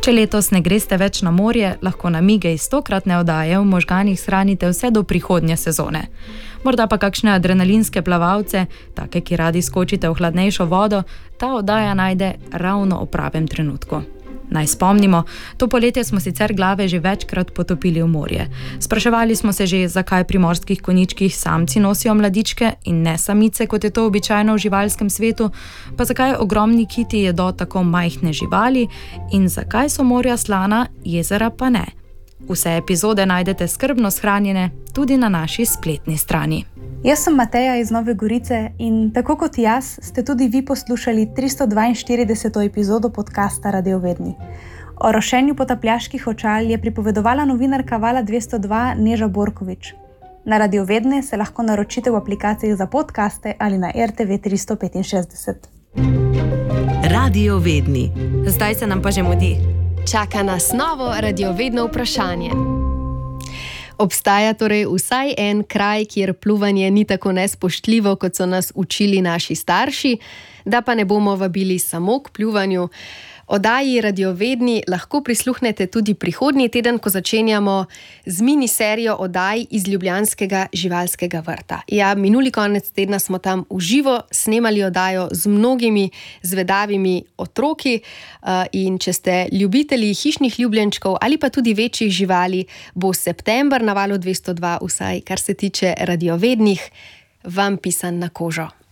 Če letos ne greste več na morje, lahko namige iz 100-kratne oddaje v možganih shranite vse do prihodnje sezone. Morda pa kakšne adrenalinske plavalce, take, ki radi skočite v hladnejšo vodo, ta oddaja najde ravno v pravem trenutku. Naj spomnimo, to poletje smo sicer glave že večkrat potopili v morje. Spraševali smo se že, zakaj pri morskih konjičkih samci nosijo mladičke in ne samice, kot je to običajno v živalskem svetu, pa zakaj ogromni kiti jedo tako majhne živali in zakaj so morja slana, jezera pa ne. Vse epizode najdete skrbno shranjene tudi na naši spletni strani. Jaz sem Mateja iz Nove Gorice in tako kot jaz ste tudi vi poslušali 342. epizodo podcasta Radiovedni. O rošenju potapljaških očal je pripovedovala novinarka Vala 202 Neža Borkovič. Na Radiovedne se lahko naročite v aplikaciji za podcaste ali na RTV 365. Radiovedni. Zdaj se nam pa že mudi. Čaka nas novo radiovedno vprašanje. Obstaja torej vsaj en kraj, kjer pluvanje ni tako nespoštljivo, kot so nas učili naši starši, da pa ne bomo vabili samo k pljuvanju. Oddaji Radiovedni lahko prisluhnete tudi prihodnji teden, ko začenjamo z miniserijo oddaj iz ljubljanskega živalskega vrta. Ja, minuli konec tedna smo tam v živo snemali oddajo z mnogimi zvedavimi otroki in če ste ljubitelji hišnih ljubljenčkov ali pa tudi večjih živali, bo september na Valu 202 vsaj, kar se tiče radiovednih, vam pisan na kožo.